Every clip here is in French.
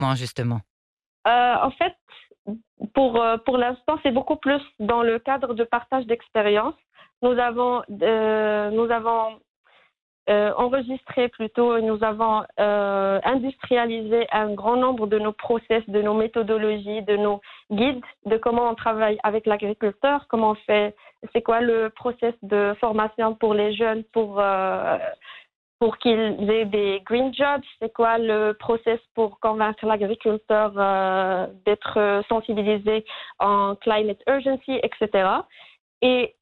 spécifiquement, justement? En fait, pour l'instant, c'est beaucoup plus dans le cadre de partage d'expérience. Nous avons enregistré plutôt, nous avons industrialisé un grand nombre de nos process, de nos méthodologies, de nos guides, de comment on travaille avec l'agriculteur, comment on fait, c'est quoi le process de formation pour les jeunes pour qu'ils aient des green jobs, c'est quoi le process pour convaincre l'agriculteur d'être sensibilisé en climate urgency, etc. Et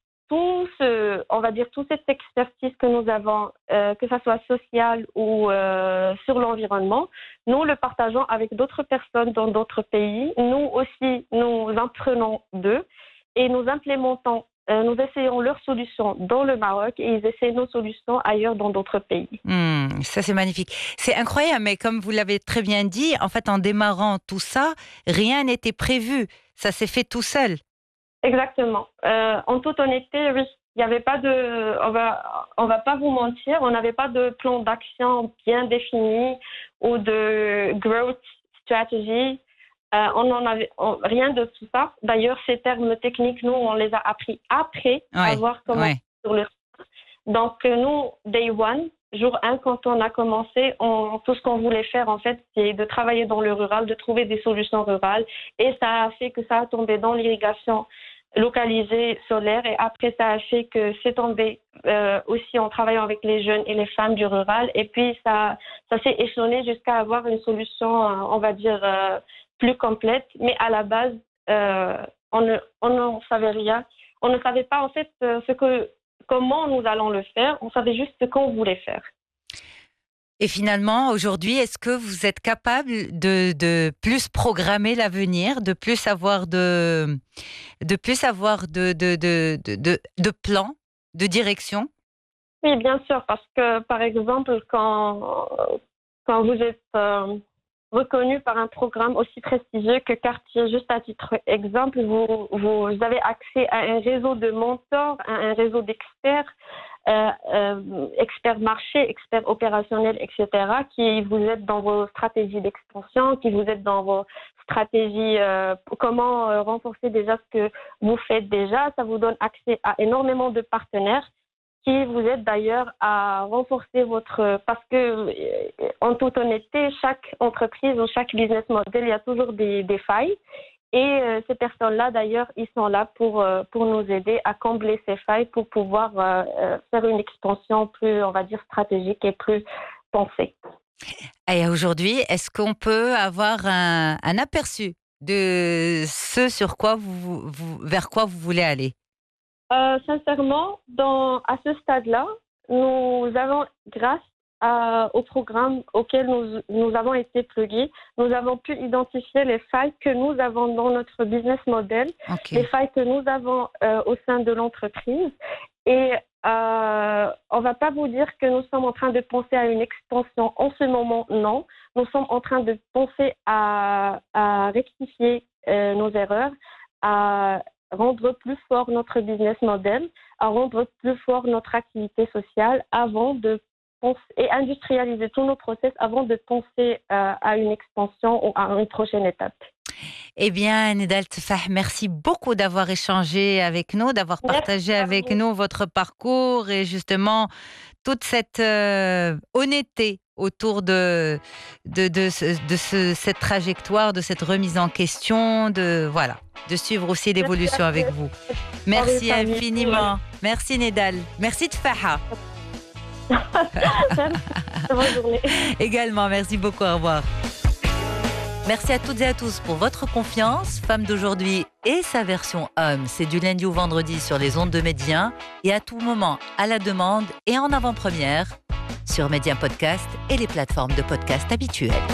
on va dire, toute cette expertise que nous avons, que ça soit sociale ou sur l'environnement, nous le partageons avec d'autres personnes dans d'autres pays. Nous aussi, nous en prenons d'eux et nous implémentons, nous essayons leurs solutions dans le Maroc et ils essaient nos solutions ailleurs dans d'autres pays. Ça, c'est magnifique. C'est incroyable, mais comme vous l'avez très bien dit, en fait, en démarrant tout ça, rien n'était prévu. Ça s'est fait tout seul. Exactement. En toute honnêteté, oui, il n'y avait pas de, on va pas vous mentir, on n'avait pas de plan d'action bien défini ou de growth strategy. On n'en avait rien de tout ça. D'ailleurs, ces termes techniques, nous, on les a appris après avoir commencé sur le. Donc, nous, day one, jour 1, quand on a commencé, tout ce qu'on voulait faire, en fait, c'est de travailler dans le rural, de trouver des solutions rurales. Et ça a fait que ça a tombé dans l'irrigation localisée solaire. Et après, ça a fait que c'est tombé aussi en travaillant avec les jeunes et les femmes du rural. Et puis, ça s'est échelonné jusqu'à avoir une solution, on va dire, plus complète. Mais à la base, on n'en savait rien. On ne savait pas, en fait, comment nous allons le faire. On savait juste ce qu'on voulait faire. Et finalement, aujourd'hui, est-ce que vous êtes capable de plus programmer l'avenir, de plus avoir de plans, de direction? Oui, bien sûr, parce que, par exemple, quand vous êtes reconnu par un programme aussi prestigieux que Cartier, juste à titre exemple, vous avez accès à un réseau de mentors, à un réseau d'experts, experts marché, experts opérationnels, etc., qui vous aident dans vos stratégies d'expansion, qui vous aident dans vos stratégies, comment renforcer déjà ce que vous faites déjà. Ça vous donne accès à énormément de partenaires qui vous aident d'ailleurs à renforcer parce que, en toute honnêteté, chaque entreprise ou chaque business model, il y a toujours des failles. Et ces personnes-là, d'ailleurs, ils sont là pour nous aider à combler ces failles pour pouvoir faire une expansion plus, on va dire, stratégique et plus pensée. Et aujourd'hui, est-ce qu'on peut avoir un aperçu de ce sur quoi vers quoi vous voulez aller? Sincèrement, à ce stade-là, nous avons, grâce au programme auquel nous avons été plugués, nous avons pu identifier les failles que nous avons dans notre business model, les failles que nous avons au sein de l'entreprise. Et on ne va pas vous dire que nous sommes en train de penser à une expansion en ce moment, non. Nous sommes en train de penser à rectifier nos erreurs, à rendre plus fort notre business model, à rendre plus fort notre activité sociale avant de penser et industrialiser tous nos process avant de penser à une expansion ou à une prochaine étape. Eh bien, Nedal Tefah, merci beaucoup d'avoir échangé avec nous, d'avoir partagé avec nous votre parcours et justement toute cette honnêteté autour de cette trajectoire, de cette remise en question, de suivre aussi l'évolution avec vous. Merci infiniment. Merci Nedal. Merci Tefah. Bonne journée. Également, merci beaucoup. Au revoir. Merci à toutes et à tous pour votre confiance. Femme d'aujourd'hui et sa version homme, c'est du lundi au vendredi sur les ondes de Média et à tout moment à la demande et en avant-première sur Média Podcast et les plateformes de podcast habituelles.